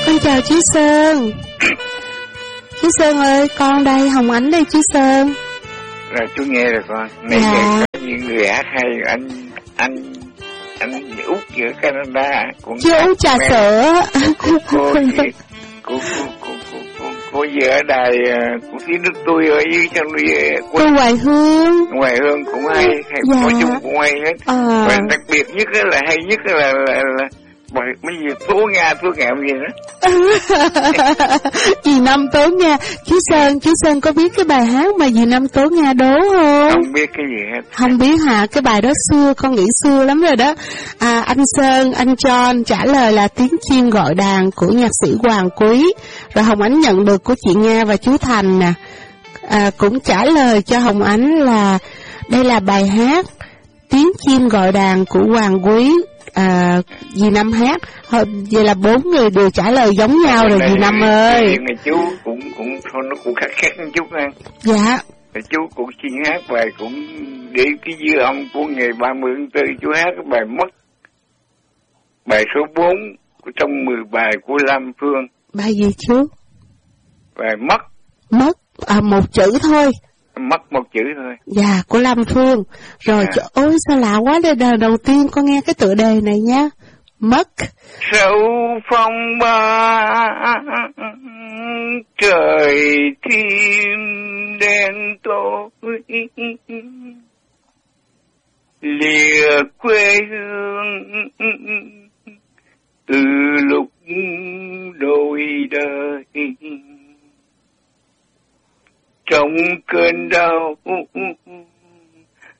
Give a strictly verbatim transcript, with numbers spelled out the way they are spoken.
Con chào chú Sơn. Chú Sơn ơi, con đây, Hồng Ánh đây chú Sơn. Rồi chú nghe rồi con. Này dạ. Có những người hát hay, anh anh anh Út ở Canada cũng chú uống trà nghe. Sữa. Cô cô cô cô cô cô cô cô gì ở đài của phía nước tôi ở dưới trong cô Hoài Hương. Hoài Hương cũng hay, hay dạ. nói chung cũng hay hết. À. Và đặc biệt nhất là hay nhất là là, là mấy gì tố Nga tố ngạo gì đó. Dì Năm tố Nga. Chú Sơn, chú Sơn có biết cái bài hát mà dì Năm tố Nga đố không? Không biết cái gì hết. Không biết hả? Cái bài đó xưa, con nghĩ xưa lắm rồi đó. À, anh Sơn, anh John trả lời là Tiếng Chim Gọi Đàn của nhạc sĩ Hoàng Quý. Rồi Hồng Ánh nhận được của chị Nga và chú Thành nè. À, cũng trả lời cho Hồng Ánh là đây là bài hát Tiếng Chim Gọi Đàn của Hoàng Quý. À, dì Năm hát. Vậy là bốn người đều trả lời giống nhau rồi dì Năm ơi. Này chú cũng cũng thôi nó cũng khác khác một chút ha. Dạ. Chú cũng xin hát bài cũng để cái dư âm của ngày ba mươi tháng tư, chú hát cái bài Mất, bài số bốn trong mười bài của Lam Phương. Bài gì chú? Bài Mất. Mất, à một chữ thôi. Mất một chữ thôi. Dạ, của Lam Phương. Rồi, dạ. Ôi sao lạ quá, đây đời đầu tiên con nghe cái tựa đề này nha. Mất. Sâu phong ba trời thêm đen tối, lìa quê hương từ lúc đôi đời. Trong cơn đau